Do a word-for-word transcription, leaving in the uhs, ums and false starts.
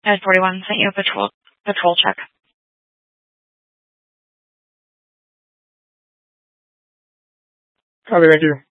Ed forty-one sent you a patrol patrol check. Copy, thank you.